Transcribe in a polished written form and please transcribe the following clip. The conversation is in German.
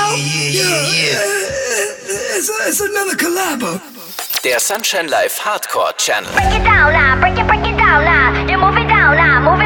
It's another collabo. Der Sunshine Live Hardcore Channel. Break it down now, break it down now. You move it down now, move